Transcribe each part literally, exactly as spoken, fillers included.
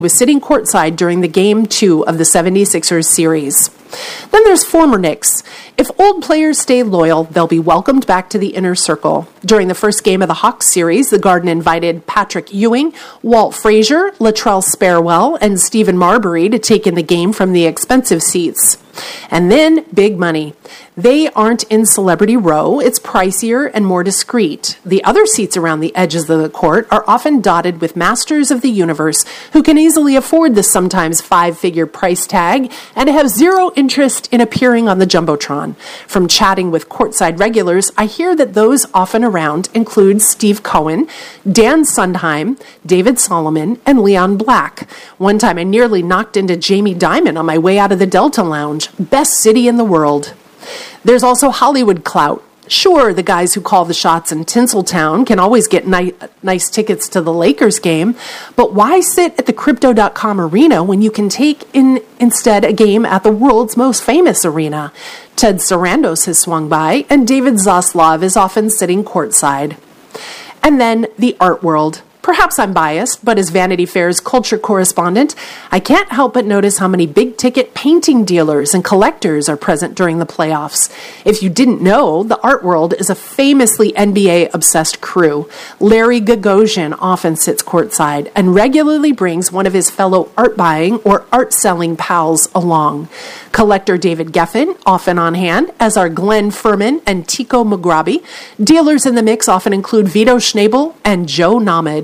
was sitting courtside during the Game two of the seventy-sixers series. Then there's former Knicks. If old players stay loyal, they'll be welcomed back to the inner circle. During the first game of the Hawks series, the Garden invited Patrick Ewing, Walt Frazier, Latrell Sparewell, and Stephen Marbury to take in the game from the expensive seats. And then, big money. They aren't in Celebrity Row. It's pricier and more discreet. The other seats around the edges of the court are often dotted with masters of the universe who can easily afford the sometimes five-figure price tag and have zero interest in appearing on the Jumbotron. From chatting with courtside regulars, I hear that those often around include Steve Cohen, Dan Sondheim, David Solomon, and Leon Black. One time I nearly knocked into Jamie Dimon on my way out of the Delta Lounge. Best city in the world. There's also Hollywood clout. Sure, the guys who call the shots in Tinseltown can always get ni- nice tickets to the Lakers game, but why sit at the Crypto dot com arena when you can take in instead a game at the world's most famous arena? Ted Sarandos has swung by, and David Zaslav is often sitting courtside. And then the art world. Perhaps I'm biased, but as Vanity Fair's culture correspondent, I can't help but notice how many big-ticket painting dealers and collectors are present during the playoffs. If you didn't know, the art world is a famously N B A-obsessed crew. Larry Gagosian often sits courtside and regularly brings one of his fellow art-buying or art-selling pals along. Collector David Geffen, often on hand, as are Glenn Furman and Tico Mugrabi. Dealers in the mix often include Vito Schnabel and Joe Namath.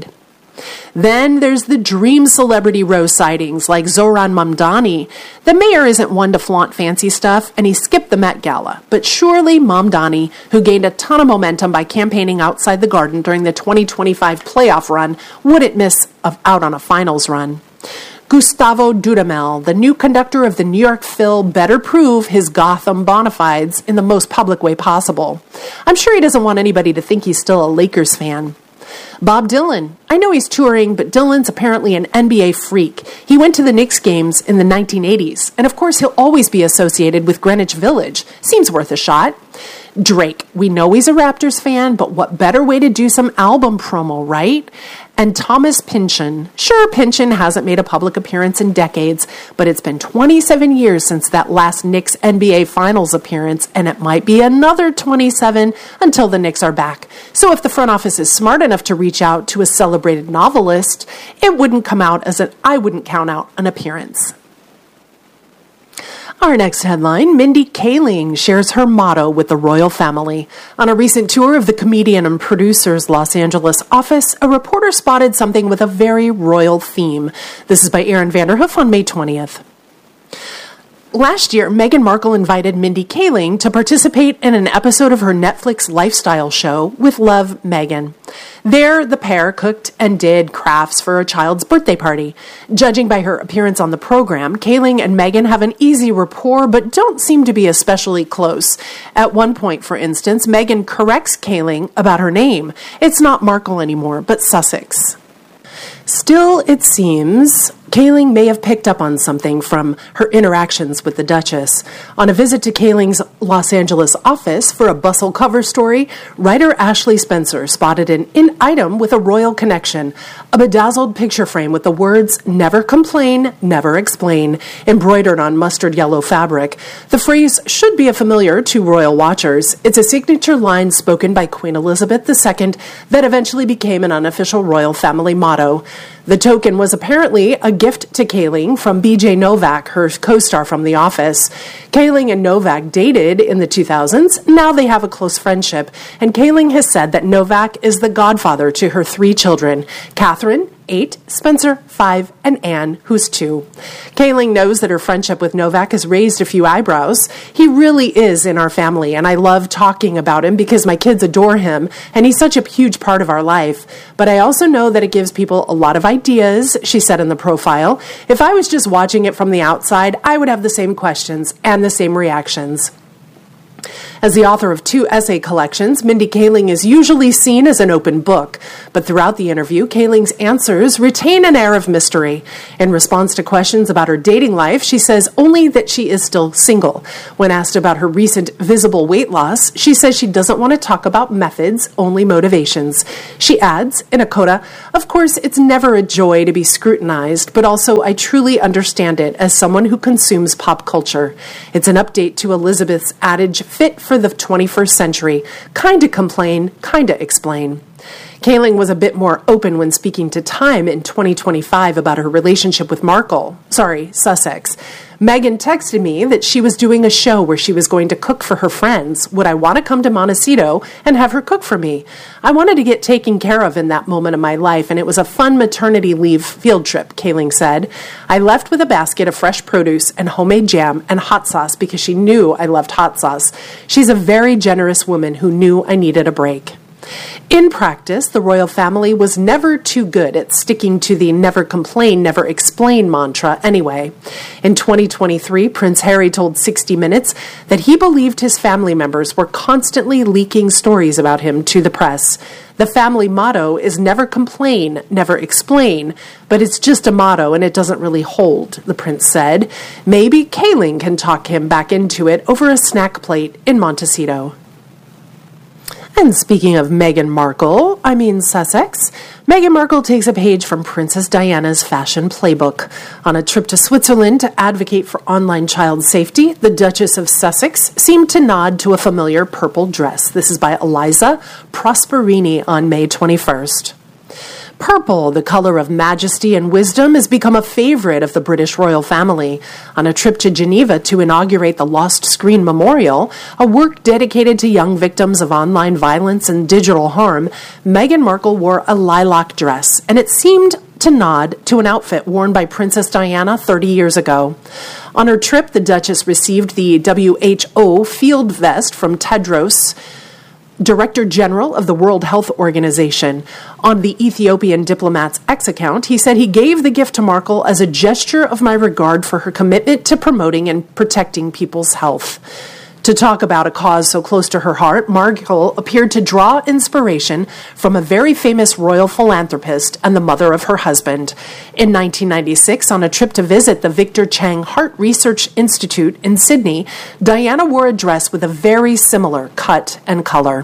Then there's the dream celebrity row sightings like Zohran Mamdani. The mayor isn't one to flaunt fancy stuff, and he skipped the Met Gala. But surely Mamdani, who gained a ton of momentum by campaigning outside the Garden during the twenty twenty-five playoff run, wouldn't miss out on a finals run. Gustavo Dudamel, the new conductor of the New York Phil, better prove his Gotham bona fides in the most public way possible. I'm sure he doesn't want anybody to think he's still a Lakers fan. Bob Dylan. I know he's touring, but Dylan's apparently an N B A freak. He went to the Knicks games in the nineteen eighties, and of course he'll always be associated with Greenwich Village. Seems worth a shot. Drake. We know he's a Raptors fan, but what better way to do some album promo, right? And Thomas Pynchon. Sure, Pynchon hasn't made a public appearance in decades, but it's been twenty-seven years since that last Knicks N B A Finals appearance, and it might be another twenty-seven until the Knicks are back. So if the front office is smart enough to reach out to a celebrated novelist, it wouldn't come out as an I wouldn't count out an appearance. Our next headline, Mindy Kaling shares her motto with the royal family. On a recent tour of the comedian and producer's Los Angeles office, a reporter spotted something with a very royal theme. This is by Aaron Vanderhoof on May twentieth. Last year, Meghan Markle invited Mindy Kaling to participate in an episode of her Netflix lifestyle show, With Love, Meghan. There, the pair cooked and did crafts for a child's birthday party. Judging by her appearance on the program, Kaling and Meghan have an easy rapport, but don't seem to be especially close. At one point, for instance, Meghan corrects Kaling about her name. It's not Markle anymore, but Sussex. Still, it seems Kaling may have picked up on something from her interactions with the Duchess. On a visit to Kaling's Los Angeles office for a Bustle cover story, writer Ashley Spencer spotted an in item with a royal connection, a bedazzled picture frame with the words, "Never complain, never explain," embroidered on mustard yellow fabric. The phrase should be a familiar to royal watchers. It's a signature line spoken by Queen Elizabeth the Second that eventually became an unofficial royal family motto. The token was apparently a gift to Kaling from B J Novak, her co-star from The Office. Kaling and Novak dated in the two thousands. Now they have a close friendship, and Kaling has said that Novak is the godfather to her three children, Catherine, eight, Spencer, five, and Anne, who's two. Kaling knows that her friendship with Novak has raised a few eyebrows. He really is in our family, and I love talking about him because my kids adore him, and he's such a huge part of our life. But I also know that it gives people a lot of ideas, she said in the profile. If I was just watching it from the outside, I would have the same questions and the same reactions. As the author of two essay collections, Mindy Kaling is usually seen as an open book, but throughout the interview, Kaling's answers retain an air of mystery. In response to questions about her dating life, she says only that she is still single. When asked about her recent visible weight loss, she says she doesn't want to talk about methods, only motivations. She adds, in a coda, "Of course, it's never a joy to be scrutinized, but also I truly understand it as someone who consumes pop culture. It's an update to Elizabeth's adage, fit for the twenty-first century. Kinda complain, kinda explain." Kaling was a bit more open when speaking to Time in twenty twenty-five about her relationship with Markle, sorry, Sussex. Meghan texted me that she was doing a show where she was going to cook for her friends. Would I want to come to Montecito and have her cook for me? I wanted to get taken care of in that moment of my life, and it was a fun maternity leave field trip, Kaling said. I left with a basket of fresh produce and homemade jam and hot sauce because she knew I loved hot sauce. She's a very generous woman who knew I needed a break. In practice, the royal family was never too good at sticking to the never complain, never explain mantra anyway. In twenty twenty-three, Prince Harry told sixty minutes that he believed his family members were constantly leaking stories about him to the press. The family motto is never complain, never explain, but it's just a motto and it doesn't really hold, the prince said. Maybe Kaling can talk him back into it over a snack plate in Montecito. And speaking of Meghan Markle, I mean Sussex, Meghan Markle takes a page from Princess Diana's fashion playbook. On a trip to Switzerland to advocate for online child safety, the Duchess of Sussex seemed to nod to a familiar purple dress. This is by Eliza Prosperini on May twenty-first. Purple, the color of majesty and wisdom, has become a favorite of the British royal family. On a trip to Geneva to inaugurate the Lost Screen Memorial, a work dedicated to young victims of online violence and digital harm, Meghan Markle wore a lilac dress, and it seemed to nod to an outfit worn by Princess Diana thirty years ago. On her trip, the Duchess received the W H O field vest from Tedros, Director General of the World Health Organization. On the Ethiopian diplomat's X account, he said he gave the gift to Markle as a gesture of my regard for her commitment to promoting and protecting people's health. To talk about a cause so close to her heart, Markle appeared to draw inspiration from a very famous royal philanthropist and the mother of her husband. In nineteen ninety-six, on a trip to visit the Victor Chang Heart Research Institute in Sydney, Diana wore a dress with a very similar cut and color.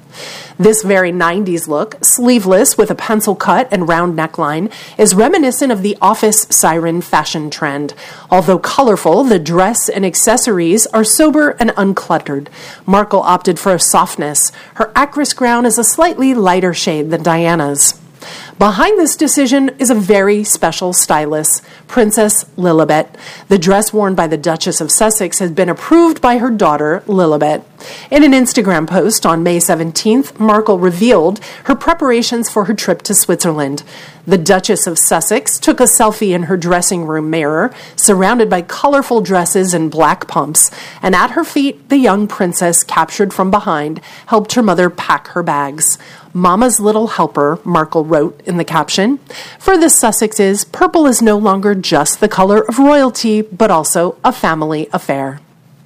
This very nineties look, sleeveless with a pencil cut and round neckline, is reminiscent of the office siren fashion trend. Although colorful, the dress and accessories are sober and uncluttered. Markle opted for a softness. Her actress gown is a slightly lighter shade than Diana's. Behind this decision is a very special stylist, Princess Lilibet. The dress worn by the Duchess of Sussex has been approved by her daughter, Lilibet. In an Instagram post on May seventeenth, Markle revealed her preparations for her trip to Switzerland. The Duchess of Sussex took a selfie in her dressing room mirror, surrounded by colorful dresses and black pumps, and at her feet, the young princess, captured from behind, helped her mother pack her bags. Mama's little helper, Markle wrote in the caption. For the Sussexes, purple is no longer just the color of royalty, but also a family affair.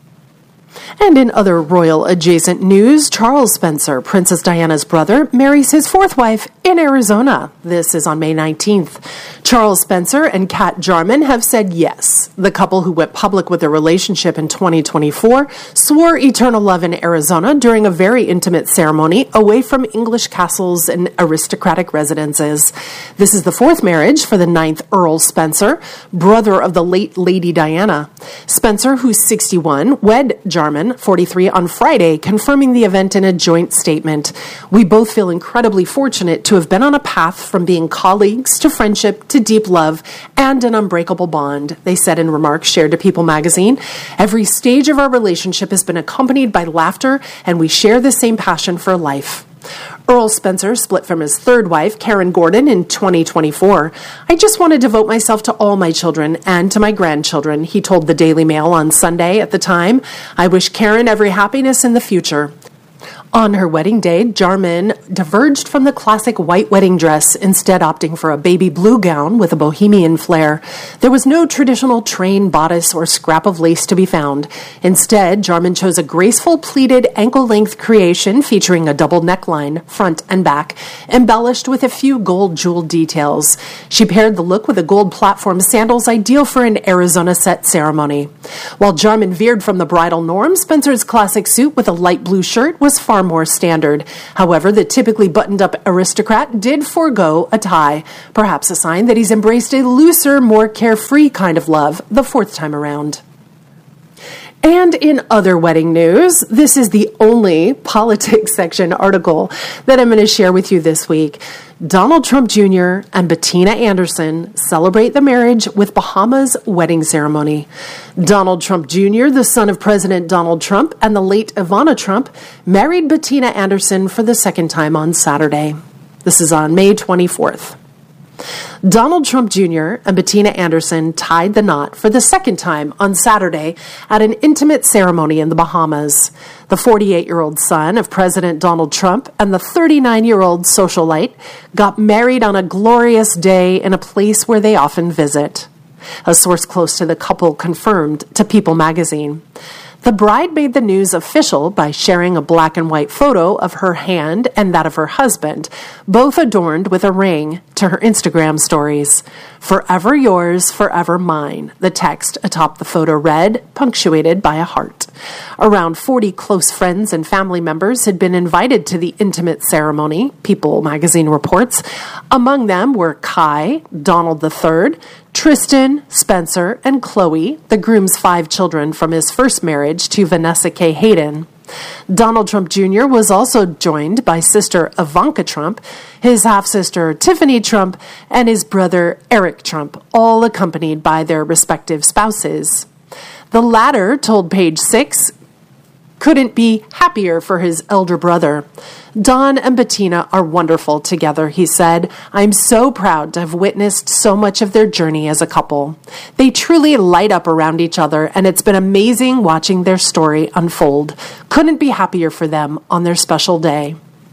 And in other royal-adjacent news, Charles Spencer, Princess Diana's brother, marries his fourth wife in Arizona. This is on May nineteenth. Charles Spencer and Kat Jarman have said yes. The couple, who went public with their relationship in twenty twenty-four, swore eternal love in Arizona during a very intimate ceremony away from English castles and aristocratic residences. This is the fourth marriage for the ninth Earl Spencer, brother of the late Lady Diana. Spencer, who's sixty-one, wed Jarman, forty-three, on Friday, confirming the event in a joint statement. We both feel incredibly fortunate to have been on a path from being colleagues to friendship to deep love and an unbreakable bond, they said in remarks shared to People magazine. Every stage of our relationship has been accompanied by laughter, and we share the same passion for life. Earl Spencer split from his third wife, Karen Gordon, in twenty twenty-four. I just want to devote myself to all my children and to my grandchildren, he told the Daily Mail on Sunday at the time. I wish Karen every happiness in the future. On her wedding day, Jarman diverged from the classic white wedding dress, instead opting for a baby blue gown with a bohemian flair. There was no traditional train bodice or scrap of lace to be found. Instead, Jarman chose a graceful pleated ankle-length creation featuring a double neckline, front and back, embellished with a few gold jeweled details. She paired the look with a gold platform sandals ideal for an Arizona set ceremony. While Jarman veered from the bridal norm, Spencer's classic suit with a light blue shirt was far more standard. However, the typically buttoned-up aristocrat did forego a tie, perhaps a sign that he's embraced a looser, more carefree kind of love the fourth time around. And in other wedding news, this is the only politics section article that I'm going to share with you this week. Donald Trump Junior and Bettina Anderson celebrate the marriage with Bahamas wedding ceremony. Donald Trump Junior, the son of President Donald Trump and the late Ivana Trump, married Bettina Anderson for the second time on Saturday. This is on May twenty-fourth. Donald Trump Junior and Bettina Anderson tied the knot for the second time on Saturday at an intimate ceremony in the Bahamas. The forty-eight-year-old son of President Donald Trump and the thirty-nine-year-old socialite got married on a glorious day in a place where they often visit. A source close to the couple confirmed to People magazine. The bride made the news official by sharing a black and white photo of her hand and that of her husband, both adorned with a ring, to her Instagram stories. "Forever yours, forever mine," the text atop the photo read, punctuated by a heart. Around forty close friends and family members had been invited to the intimate ceremony, People magazine reports. Among them were Kai, Donald the Third, Tristan, Spencer, and Chloe, the groom's five children from his first marriage to Vanessa K. Hayden. Donald Trump Junior was also joined by sister Ivanka Trump, his half-sister Tiffany Trump, and his brother Eric Trump, all accompanied by their respective spouses. The latter told Page Six couldn't be happier for his elder brother. "Don and Bettina are wonderful together," he said. "I'm so proud to have witnessed so much of their journey as a couple. They truly light up around each other, and it's been amazing watching their story unfold. Couldn't be happier for them on their special day."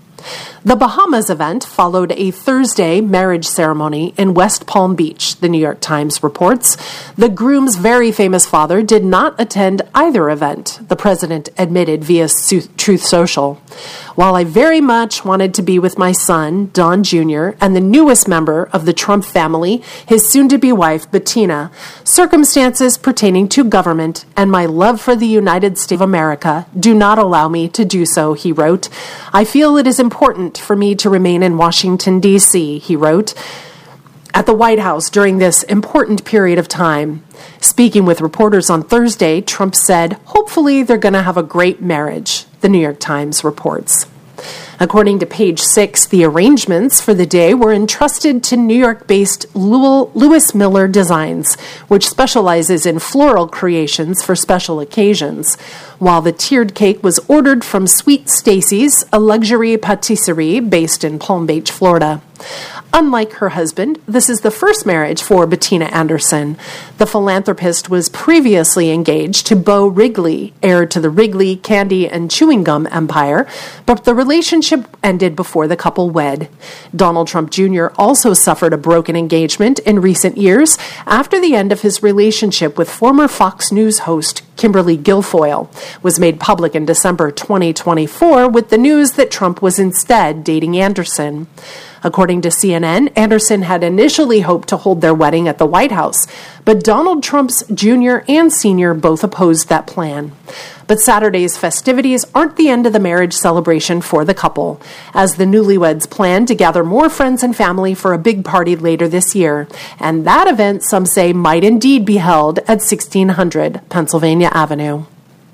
The Bahamas event followed a Thursday marriage ceremony in West Palm Beach, the New York Times reports. The groom's very famous father did not attend either event, the president admitted via Truth Social. "While I very much wanted to be with my son, Don Junior, and the newest member of the Trump family, his soon-to-be wife, Bettina, circumstances pertaining to government and my love for the United States of America do not allow me to do so," he wrote. "I feel it is important for me to remain in Washington, D C, he wrote, at the White House during this important period of time. Speaking with reporters on Thursday, Trump said, "Hopefully they're going to have a great marriage," the New York Times reports. According to Page Six, the arrangements for the day were entrusted to New York-based Lewis Miller Designs, which specializes in floral creations for special occasions, while the tiered cake was ordered from Sweet Stacy's, a luxury patisserie based in Palm Beach, Florida. Unlike her husband, this is the first marriage for Bettina Anderson. The philanthropist was previously engaged to Beau Wrigley, heir to the Wrigley candy and chewing gum empire, but the relationship ended before the couple wed. Donald Trump Junior also suffered a broken engagement in recent years after the end of his relationship with former Fox News host Kimberly Guilfoyle was made public in December twenty twenty-four with the news that Trump was instead dating Anderson. According to C N N, Anderson had initially hoped to hold their wedding at the White House, but Donald Trump's junior and senior both opposed that plan. But Saturday's festivities aren't the end of the marriage celebration for the couple, as the newlyweds plan to gather more friends and family for a big party later this year, and that event, some say, might indeed be held at sixteen hundred Pennsylvania Avenue.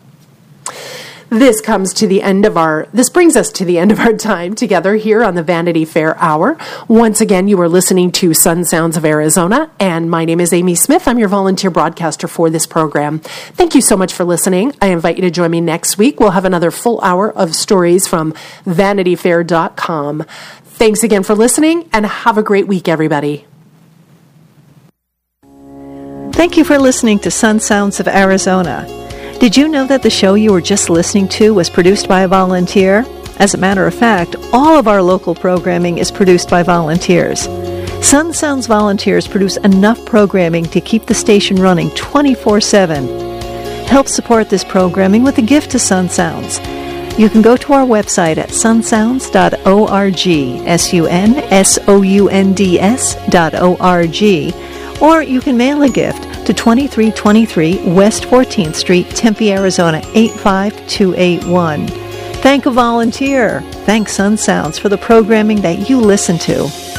This comes to the end of our, this brings us to the end of our time together here on the Vanity Fair Hour. Once again, you are listening to Sun Sounds of Arizona, and my name is Amy Smith. I'm your volunteer broadcaster for this program. Thank you so much for listening. I invite you to join me next week. We'll have another full hour of stories from vanity fair dot com. Thanks again for listening, and have a great week, everybody. Thank you for listening to Sun Sounds of Arizona. Did you know that the show you were just listening to was produced by a volunteer? As a matter of fact, all of our local programming is produced by volunteers. Sun Sounds volunteers produce enough programming to keep the station running twenty-four seven. Help support this programming with a gift to Sun Sounds. You can go to our website at sun sounds dot org, S U N S O U N D S dot O R G, or you can mail a gift to twenty-three twenty-three West fourteenth Street, Tempe, Arizona, eight five two eight one. Thank a volunteer. Thank Sun Sounds for the programming that you listen to.